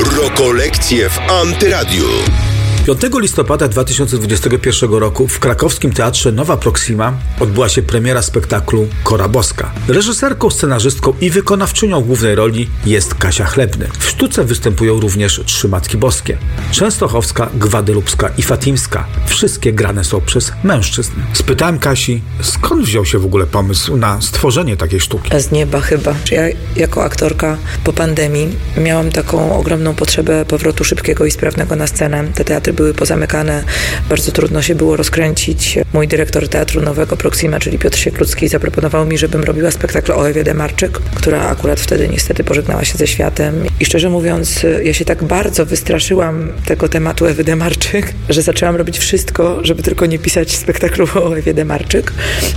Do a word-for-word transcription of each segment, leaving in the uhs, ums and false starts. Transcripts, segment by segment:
Rokolekcje w Antyradiu. piątego listopada dwa tysiące dwudziestego pierwszego roku w krakowskim teatrze Nowa Proxima odbyła się premiera spektaklu Kora Boska. Reżyserką, scenarzystką i wykonawczynią głównej roli jest Kasia Chlebny. W sztuce występują również trzy Matki Boskie: Częstochowska, Gwadelupska i Fatimska. Wszystkie grane są przez mężczyzn. Spytałem Kasi, skąd wziął się w ogóle pomysł na stworzenie takiej sztuki? Z nieba chyba. Ja jako aktorka po pandemii miałam taką ogromną potrzebę powrotu szybkiego i sprawnego na scenę. Te teatry były pozamykane, bardzo trudno się było rozkręcić. Mój dyrektor Teatru Nowego Proxima, czyli Piotr Sieklucki, zaproponował mi, żebym robiła spektakl o Ewie Demarczyk, która akurat wtedy niestety pożegnała się ze światem. I szczerze mówiąc, ja się tak bardzo wystraszyłam tego tematu Ewy Demarczyk, że zaczęłam robić wszystko, żeby tylko nie pisać spektaklu o Ewie Demarczyk.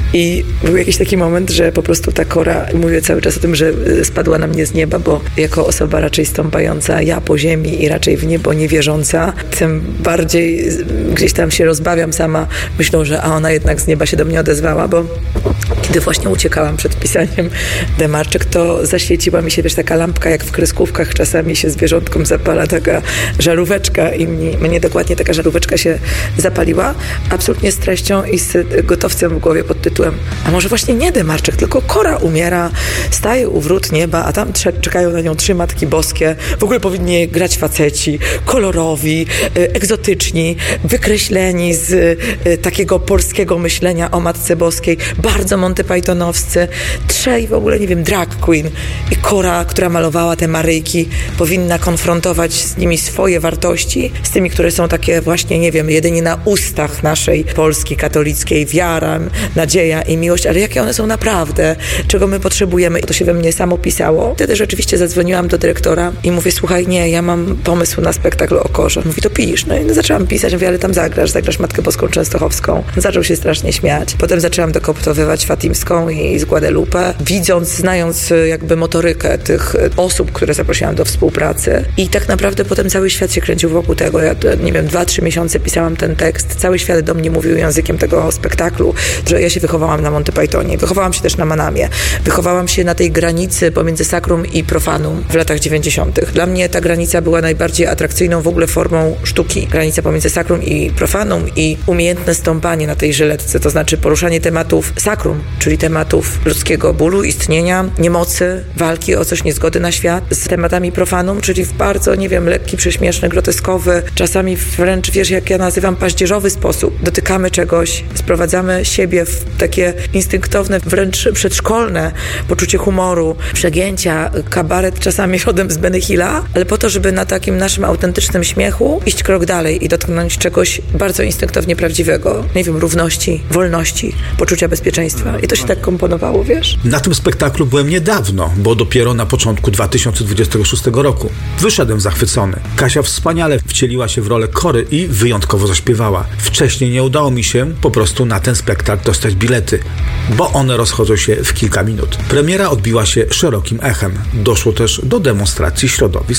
I był jakiś taki moment, że po prostu ta Kora, mówię cały czas o tym, że spadła na mnie z nieba, bo jako osoba raczej stąpająca ja po ziemi i raczej w niebo niewierząca, tym bardziej gdzieś tam się rozbawiam sama myślą, że a ona jednak z nieba się do mnie odezwała, bo kiedy właśnie uciekałam przed pisaniem Demarczyk, to zaświeciła mi się, wiesz, taka lampka, jak w kreskówkach czasami się zwierzątkom zapala taka żaróweczka i mnie, mnie dokładnie taka żaróweczka się zapaliła, absolutnie z treścią i z gotowcem w głowie pod tytułem: a może właśnie nie Demarczyk, tylko Kora umiera, staje u wrót nieba, a tam czekają na nią trzy Matki Boskie, w ogóle powinni grać faceci, kolorowi, egzotyczni, wykreśleni z y, takiego polskiego myślenia o Matce Boskiej, bardzo Monty Pythonowscy, trzej w ogóle, nie wiem, drag queen i Kora, która malowała te Maryjki, powinna konfrontować z nimi swoje wartości, z tymi, które są takie właśnie, nie wiem, jedynie na ustach naszej Polski katolickiej, wiara, nadzieja i miłość, ale jakie one są naprawdę, czego my potrzebujemy. I to się we mnie samo pisało. Wtedy rzeczywiście zadzwoniłam do dyrektora i mówię: słuchaj, nie, ja mam pomysł na spektakl o Korze. Mówi: to pisz. No i zaczęłam pisać, mówię: ale tam zagrasz, zagrasz Matkę Boską Częstochowską. Zaczął się strasznie śmiać. Potem zaczęłam dokoptowywać Fatimską i z Guadalupe, widząc, znając jakby motorykę tych osób, które zaprosiłam do współpracy. I tak naprawdę potem cały świat się kręcił wokół tego. Ja, nie wiem, dwa, trzy miesiące pisałam ten tekst. Cały świat do mnie mówił językiem tego spektaklu, że ja się wychowałam na Monty Pythonie. Wychowałam się też na Manamie. Wychowałam się na tej granicy pomiędzy sakrum i profanum w latach dziewięćdziesiątych. Dla mnie ta granica była najbardziej atrakcyjną w ogóle formą sztuki. Granica pomiędzy sakrum i profanum i umiejętne stąpanie na tej żyletce, to znaczy poruszanie tematów sakrum, czyli tematów ludzkiego bólu, istnienia, niemocy, walki o coś, niezgody na świat, z tematami profanum, czyli w bardzo, nie wiem, lekki, prześmieszny, groteskowy, czasami wręcz, wiesz, jak ja nazywam, paździerzowy sposób. Dotykamy czegoś, sprowadzamy siebie w takie instynktowne, wręcz przedszkolne poczucie humoru, przegięcia, kabaret czasami rodem z Benny Hilla, ale po to, żeby na takim naszym autentycznym śmiechu iść krok dalej i dotknąć czegoś bardzo instynktownie prawdziwego. Nie wiem, równości, wolności, poczucia bezpieczeństwa. I to się tak komponowało, wiesz? Na tym spektaklu byłem niedawno, bo dopiero na początku dwa tysiące dwudziestego szóstego roku. Wyszedłem zachwycony. Kasia wspaniale wcieliła się w rolę Kory i wyjątkowo zaśpiewała. Wcześniej nie udało mi się po prostu na ten spektakl dostać bilety, bo one rozchodzą się w kilka minut. Premiera odbiła się szerokim echem. Doszło też do demonstracji środowisk